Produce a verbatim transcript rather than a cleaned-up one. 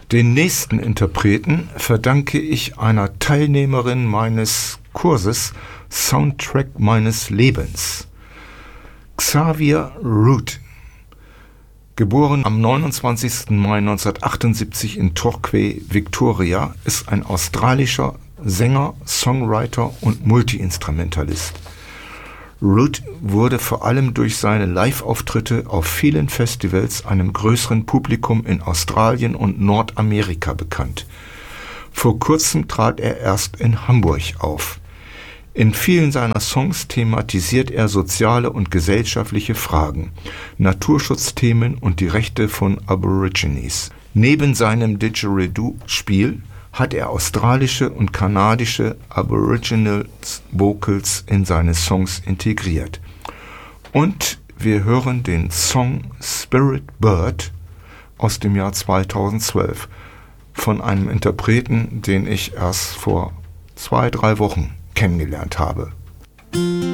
Den nächsten Interpreten verdanke ich einer Teilnehmerin meines Kurses Soundtrack meines Lebens. Xavier Root, geboren am neunundzwanzigsten Mai neunzehnhundertachtundsiebzig in Torquay, Victoria, ist ein australischer Sänger, Songwriter und Multiinstrumentalist. Root wurde vor allem durch seine Live-Auftritte auf vielen Festivals einem größeren Publikum in Australien und Nordamerika bekannt. Vor kurzem trat er erst in Hamburg auf. In vielen seiner Songs thematisiert er soziale und gesellschaftliche Fragen, Naturschutzthemen und die Rechte von Aborigines. Neben seinem Didgeridoo-Spiel hat er australische und kanadische Aboriginal Vocals in seine Songs integriert. Und wir hören den Song Spirit Bird aus dem Jahr zweitausendzwölf von einem Interpreten, den ich erst vor zwei, drei Wochen kennengelernt habe.